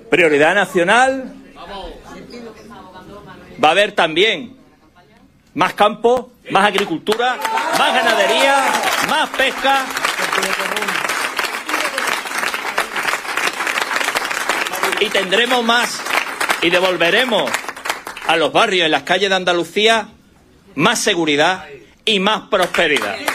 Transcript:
Prioridad nacional. Va a haber también más campo, más agricultura, más ganadería, más pesca. Y tendremos más y devolveremos a los barrios en las calles de Andalucía más seguridad y más prosperidad.